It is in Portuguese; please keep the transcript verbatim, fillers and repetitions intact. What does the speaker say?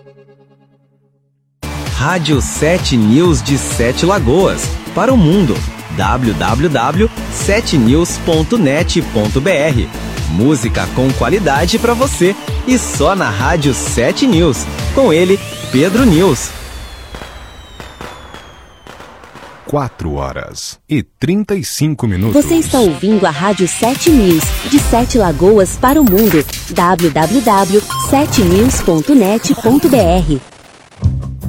Rádio sete News de Sete Lagoas, para o mundo. w w w ponto sete news ponto net ponto b r. Música com qualidade para você e só na Rádio sete News. Com ele, Pedro News. quatro horas e trinta e cinco minutos. Você está ouvindo a Rádio sete News, de Sete Lagoas para o mundo. w w w ponto sete news ponto net ponto b r.